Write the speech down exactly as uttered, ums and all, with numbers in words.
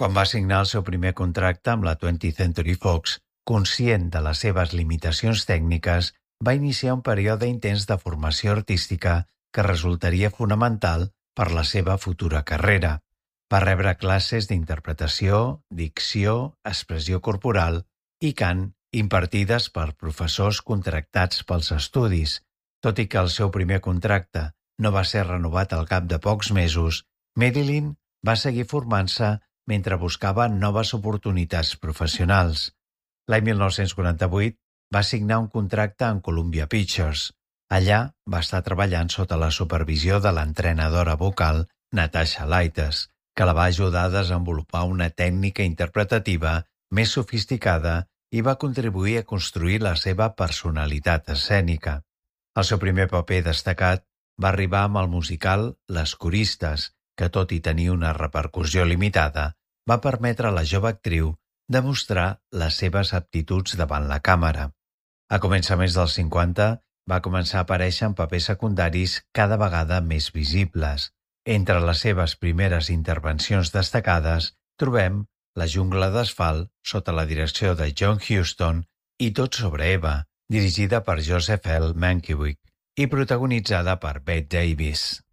Quan va signar el seu primer contracte amb la twentieth Century Fox, conscient de les seves limitacions tècniques, va iniciar un període intens de formació artística que resultaria fonamental per la seva futura carrera. Va rebre classes d'interpretació, dicció, expressió corporal i cant impartides per professors contractats pels estudis. Tot i que el seu primer contracte no va ser renovat al cap de pocs mesos, Marilyn va seguir formant-se mentre buscava noves oportunitats professionals. L'any mil nou-cents quaranta-vuit va signar un contracte amb Columbia Pictures. Allà va estar treballant sota la supervisió de l'entrenadora vocal Natasha Lytes, que la va ajudar a desenvolupar una tècnica interpretativa més sofisticada i va contribuir a construir la seva personalitat escènica. El seu primer paper destacat va arribar amb el musical Les coristes, que tot i tenir una repercussió limitada, va permetre a la jove actriu demostrar les seves aptituds davant la càmera. A començaments dels cinquanta va començar a aparèixer en papers secundaris cada vegada més visibles. Entre les seves primeres intervencions destacades trobem La jungla d'asfalt, sota la direcció de John Huston, i Tot sobre Eva, dirigida per Joseph L. Mankiewicz i protagonitzada per Bette Davis.